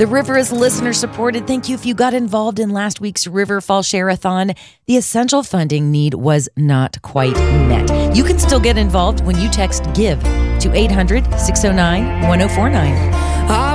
The river is listener supported. Thank you if you got involved in last week's River Fall Share-a-thon. The essential funding need was not quite met. You can still get involved when you text GIVE to 800-609-1049.